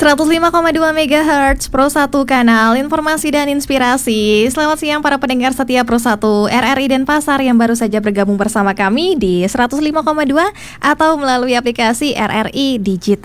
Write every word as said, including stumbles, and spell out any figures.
seratus lima koma dua megahertz Pro satu Kanal Informasi dan Inspirasi. Selamat siang para pendengar setia Pro satu R R I Denpasar yang baru saja bergabung bersama kami di seratus lima koma dua atau melalui aplikasi R R I Digital.